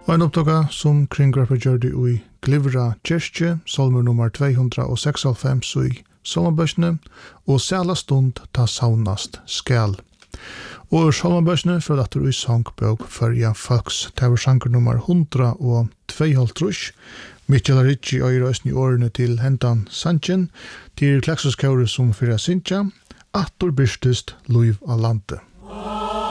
Og en oppdaga som kringgrapper gjør det i Glivra kyrkje, salmer nummer 296 i salmabøsene, og sæla stund ta saunast skal. Og salmabøsene for at du i sangbøk førja folks teversanker nummer 102, Mitchell Ritchie og i røysen i årene til hentan Sanchin, til kleksaskåre som fyrir Sintja, Attor Birstest, Luiv av landet.